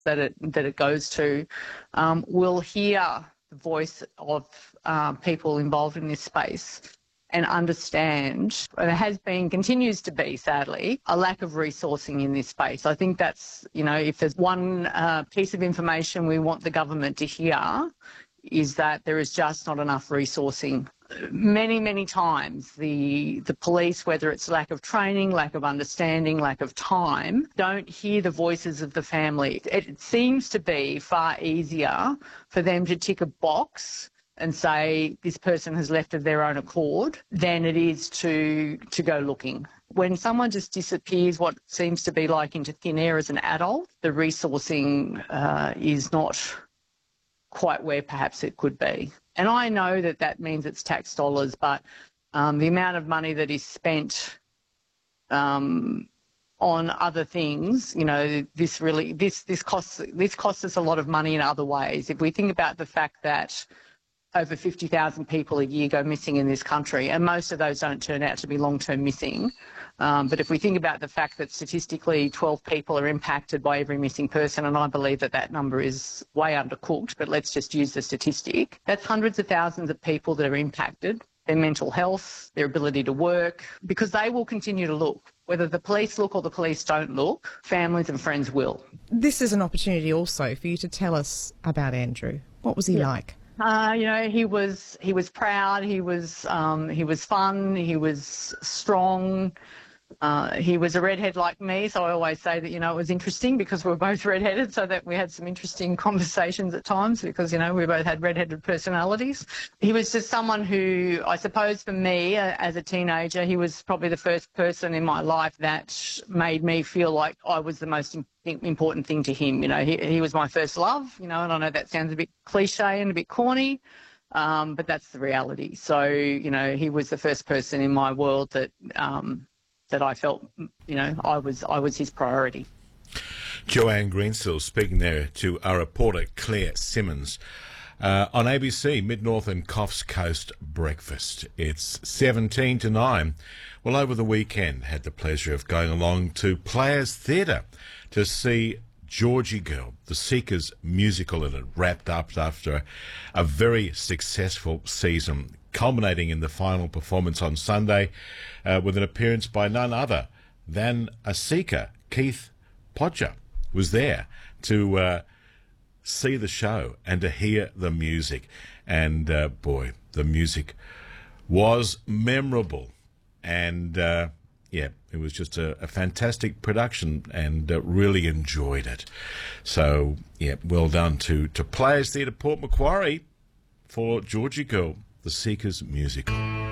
that it goes to will hear the voice of people involved in this space and understand, and it has been, continues to be, sadly, a lack of resourcing in this space. I think that's, if there's one piece of information we want the government to hear, is that there is just not enough resourcing. Many, many times the police, whether it's lack of training, lack of understanding, lack of time, don't hear the voices of the family. It seems to be far easier for them to tick a box and say this person has left of their own accord than it is to go looking. When someone just disappears, what seems to be like into thin air as an adult, the resourcing is not quite where perhaps it could be. And I know that means it's tax dollars, but the amount of money that is spent on other things, this costs us a lot of money in other ways. If we think about the fact that over 50,000 people a year go missing in this country, and most of those don't turn out to be long-term missing. But if we think about the fact that statistically 12 people are impacted by every missing person, and I believe that number is way undercooked, but let's just use the statistic, that's hundreds of thousands of people that are impacted, their mental health, their ability to work, because they will continue to look. Whether the police look or the police don't look, families and friends will. This is an opportunity also for you to tell us about Andrew. What was he like? He was proud. He was fun. He was strong. He was a redhead like me, so I always say that, it was interesting because we were both redheaded, so that we had some interesting conversations at times because, we both had redheaded personalities. He was just someone who, I suppose for me as a teenager, he was probably the first person in my life that made me feel like I was the most important thing to him. He was my first love, and I know that sounds a bit cliche and a bit corny, but that's the reality. So, he was the first person in my world that I felt, I was his priority. Joanne Greensill speaking there to our reporter Claire Simmons on ABC Mid-North and Coffs Coast Breakfast. It's 17 to 9. Well, over the weekend, had the pleasure of going along to Players Theatre to see Georgie Girl, the Seekers musical, and it wrapped up after a very successful season, culminating in the final performance on Sunday with an appearance by none other than a Seeker. Keith Podger was there to see the show and to hear the music. And, boy, the music was memorable. And, it was just a fantastic production and really enjoyed it. So, well done to Players Theatre Port Macquarie for Georgie Girl, the Seekers musical.